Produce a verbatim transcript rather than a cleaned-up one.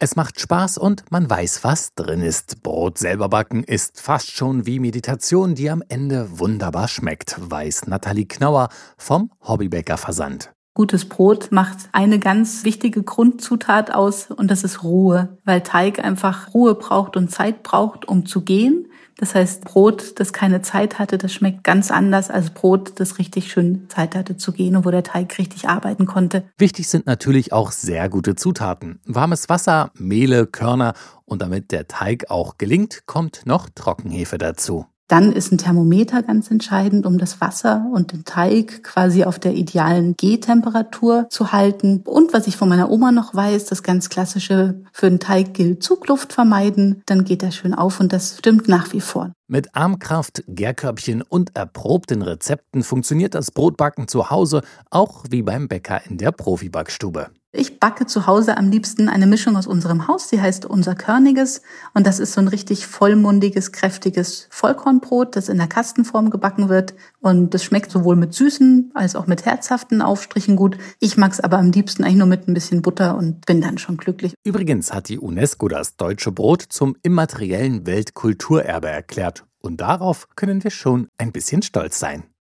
Es macht Spaß und man weiß, was drin ist. Brot selber backen ist fast schon wie Meditation, die am Ende wunderbar schmeckt, weiß Nathalie Knauer vom Hobbybäcker Versand. Gutes Brot macht eine ganz wichtige Grundzutat aus und das ist Ruhe, weil Teig einfach Ruhe braucht und Zeit braucht, um zu gehen. Das heißt, Brot, das keine Zeit hatte, das schmeckt ganz anders als Brot, das richtig schön Zeit hatte zu gehen und wo der Teig richtig arbeiten konnte. Wichtig sind natürlich auch sehr gute Zutaten. Warmes Wasser, Mehle, Körner und damit der Teig auch gelingt, kommt noch Trockenhefe dazu. Dann ist ein Thermometer ganz entscheidend, um das Wasser und den Teig quasi auf der idealen Gärtemperatur zu halten. Und was ich von meiner Oma noch weiß, das ganz klassische für den Teig gilt, Zugluft vermeiden, dann geht er schön auf und das stimmt nach wie vor. Mit Armkraft, Gärkörbchen und erprobten Rezepten funktioniert das Brotbacken zu Hause auch wie beim Bäcker in der Profibackstube. Ich backe zu Hause am liebsten eine Mischung aus unserem Haus, die heißt unser Körniges. Und das ist so ein richtig vollmundiges, kräftiges Vollkornbrot, das in der Kastenform gebacken wird. Und das schmeckt sowohl mit süßen als auch mit herzhaften Aufstrichen gut. Ich mag es aber am liebsten eigentlich nur mit ein bisschen Butter und bin dann schon glücklich. Übrigens hat die UNESCO das deutsche Brot zum immateriellen Weltkulturerbe erklärt. Und darauf können wir schon ein bisschen stolz sein.